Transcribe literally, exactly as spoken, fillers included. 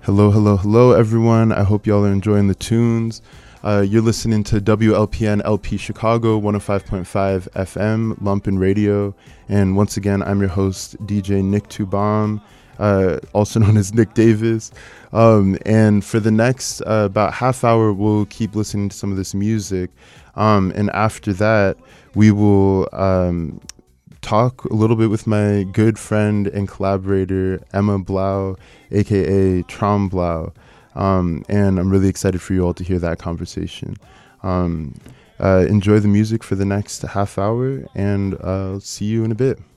Hello, hello, hello, everyone. I hope y'all are enjoying the tunes. Uh, you're listening to W L P N L P Chicago one oh five point five F M, Lumpen Radio. And once again, I'm your host, D J Nick Tubom, uh, also known as Nick Davis. Um, and for the next uh, about half hour, we'll keep listening to some of this music. Um, and after that, we will um, talk a little bit with my good friend and collaborator, Emma Blau, a k a. Traum Blau. Um, and I'm really excited for you all to hear that conversation. Um, uh, enjoy the music for the next half hour, and uh, see you in a bit.